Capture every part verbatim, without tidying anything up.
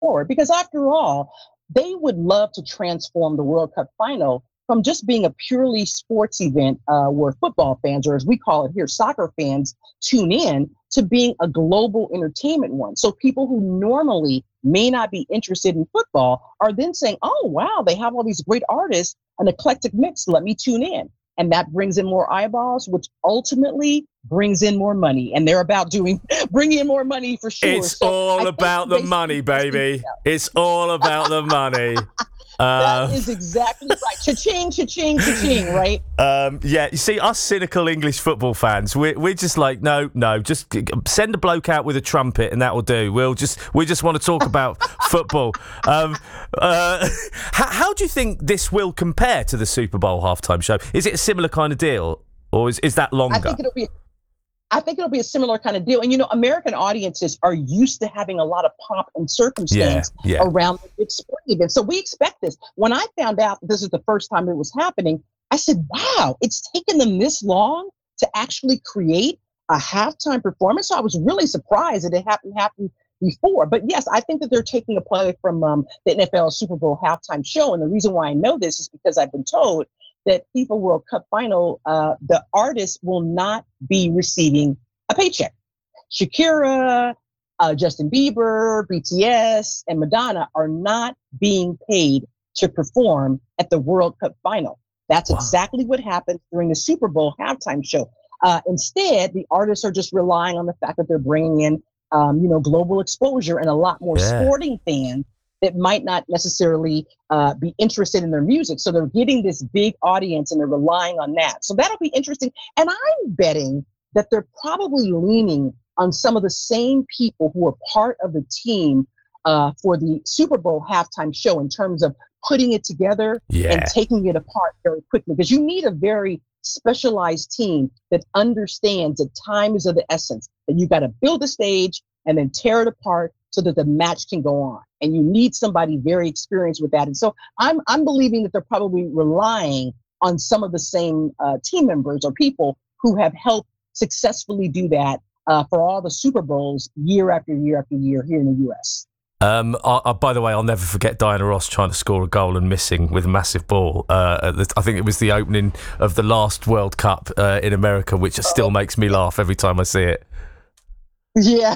forward. Because after all, they would love to transform the World Cup final from just being a purely sports event uh, where football fans, or as we call it here, soccer fans, tune in, to being a global entertainment one. So people who normally may not be interested in football are then saying, oh, wow, they have all these great artists, an eclectic mix, let me tune in. And that brings in more eyeballs, which ultimately brings in more money. And they're about doing bringing in more money for sure. It's so all about the money, baby. It's all about the money. That uh, is exactly right. Cha-ching, cha-ching, cha-ching, right? Um, yeah, you see, us cynical English football fans, we're, we're just like, no, no, just send a bloke out with a trumpet and that will do. We'll just, we just want to talk about football. Um, uh, how, how do you think this will compare to the Super Bowl halftime show? Is it a similar kind of deal, or is, is that longer? I think it'll be. I think it'll be a similar kind of deal. And, you know, American audiences are used to having a lot of pomp and circumstance yeah, yeah. around the big sport events. So we expect this. When I found out that this is the first time it was happening, I said, wow, it's taken them this long to actually create a halftime performance. So I was really surprised that it hadn't happened before. But yes, I think that they're taking a play from um, the N F L Super Bowl halftime show. And the reason why I know this is because I've been told that FIFA World Cup final, uh, the artists will not be receiving a paycheck. Shakira, uh, Justin Bieber, B T S, and Madonna are not being paid to perform at the World Cup final. That's wow. exactly what happened during the Super Bowl halftime show. Uh, instead, the artists are just relying on the fact that they're bringing in, um, you know, global exposure and a lot more yeah. sporting fans that might not necessarily uh, be interested in their music. So they're getting this big audience and they're relying on that. So that'll be interesting. And I'm betting that they're probably leaning on some of the same people who are part of the team uh, for the Super Bowl halftime show in terms of putting it together yeah. and taking it apart very quickly. Because you need a very specialized team that understands that time is of the essence, that you got to build a stage and then tear it apart so that the match can go on. And you need somebody very experienced with that. And so I'm I'm believing that they're probably relying on some of the same uh, team members or people who have helped successfully do that uh, for all the Super Bowls year after year after year here in the U S. Um, I, I, by the way, I'll never forget Diana Ross trying to score a goal and missing with a massive ball. Uh, the, I think it was the opening of the last World Cup uh, in America, which still makes me laugh every time I see it. Yeah.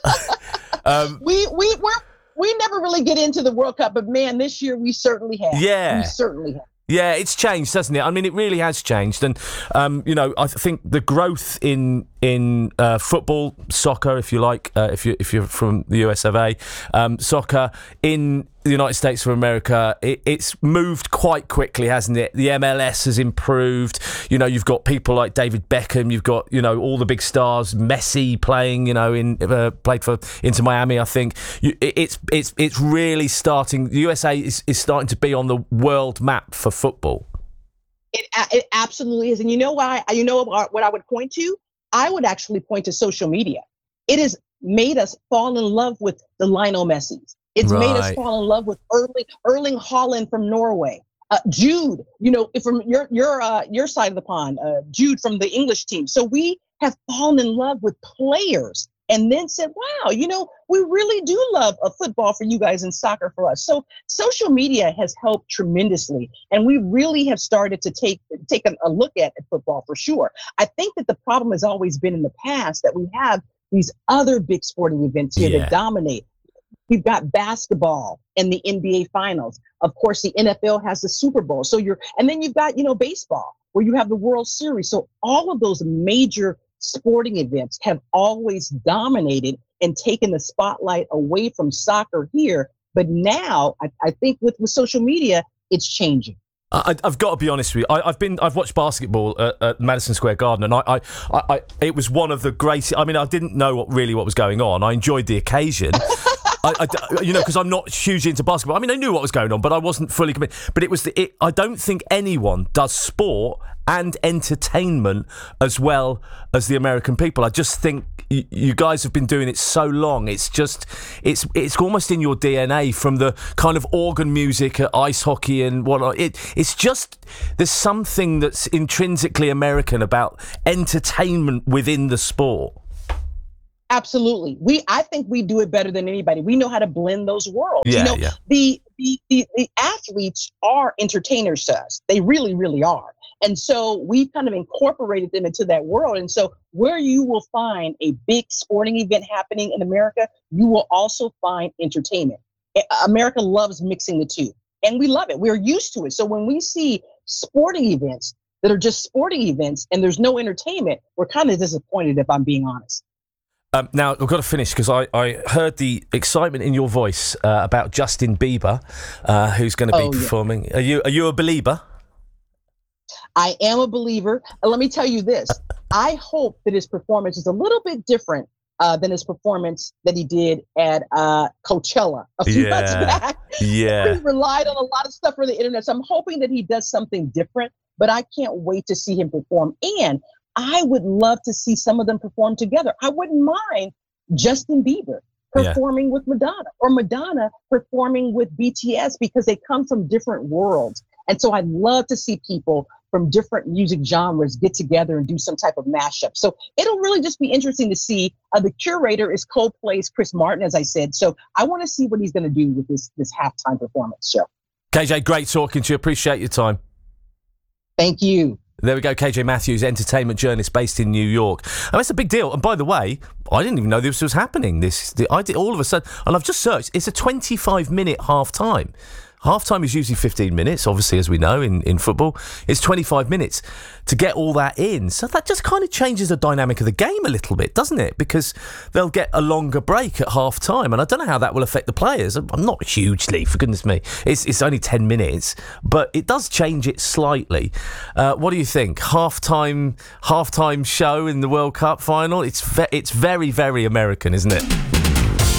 um, we we we're, we never really get into the World Cup, but man, this year we certainly have. Yeah. We certainly have. Yeah, it's changed, hasn't it? I mean, it really has changed. And, um, you know, I think the growth in in uh, football, soccer, if you like, uh, if, you, if you're from the U S of A, um, soccer in the United States of America, it, it's moved quite quickly, hasn't it? The M L S has improved. You know, you've got people like David Beckham. You've got, you know, all the big stars. Messi playing, you know, in uh, played for Inter Miami, I think. You, it, it's it's it's really starting. The U S A is, is starting to be on the world map for football. It, it absolutely is. And you know why? You know what I would point to? I would actually point to social media. It has made us fall in love with the Lionel Messis. It's right. made us fall in love with Erling, Erling Haaland from Norway. Uh, Jude, you know, from your your uh, your side of the pond, uh, Jude from the English team. So we have fallen in love with players and then said, wow, you know, we really do love a football for you guys and soccer for us. So social media has helped tremendously. And we really have started to take take a, a look at, at football for sure. I think that the problem has always been in the past that we have these other big sporting events here yeah. that dominate. We've got basketball and the N B A finals. Of course, the N F L has the Super Bowl. So you're, and then you've got, you know, baseball where you have the World Series. So all of those major sporting events have always dominated and taken the spotlight away from soccer here. But now I, I think with, with social media, it's changing. I, I've got to be honest with you. I, I've been, I've watched basketball at, at Madison Square Garden, and I, I, I, I, it was one of the greatest. I mean, I didn't know what really what was going on. I enjoyed the occasion. I, I, you know, because I'm not hugely into basketball. I mean, I knew what was going on, but I wasn't fully committed. But it was the. It, I don't think anyone does sport and entertainment as well as the American people. I just think you, you guys have been doing it so long. It's just, it's it's almost in your D N A from the kind of organ music at ice hockey and whatnot. It it's just there's something that's intrinsically American about entertainment within the sport. Absolutely. We I think we do it better than anybody. We know how to blend those worlds. Yeah, you know, yeah. the, the the the athletes are entertainers to us. They really, really are. And so we've kind of incorporated them into that world. And so where you will find a big sporting event happening in America, you will also find entertainment. America loves mixing the two, and we love it. We're used to it. So when we see sporting events that are just sporting events and there's no entertainment, we're kind of disappointed, if I'm being honest. Um, now, I've got to finish because I, I heard the excitement in your voice uh, about Justin Bieber, uh, who's going to be Oh, yeah. performing. Are you are you a believer? I am a believer. And let me tell you this. I hope that his performance is a little bit different uh, than his performance that he did at uh, Coachella a few Yeah. months back. Yeah. He relied on a lot of stuff for the internet. So I'm hoping that he does something different, but I can't wait to see him perform. And I would love to see some of them perform together. I wouldn't mind Justin Bieber Yeah. performing with Madonna, or Madonna performing with B T S, because they come from different worlds. And so I'd love to see people from different music genres get together and do some type of mashup. So it'll really just be interesting to see. Uh, the curator is Coldplay's Chris Martin, as I said. So I want to see what he's going to do with this this halftime performance show. K J, great talking to you. Appreciate your time. Thank you. There we go, K J Matthews, entertainment journalist based in New York. And that's a big deal. And by the way, I didn't even know this was happening. This, the, I did all of a sudden, and I've just searched. It's a twenty-five minute half time. Half time is usually fifteen minutes, obviously, as we know in, in football. It's twenty-five minutes to get all that in. So that just kind of changes the dynamic of the game a little bit, doesn't it? Because they'll get a longer break at half time. And I don't know how that will affect the players. I'm not hugely, for goodness me. It's it's only ten minutes, but it does change it slightly. Uh, what do you think? Half time, half time show in the World Cup final? It's, ve- it's very, very American, isn't it?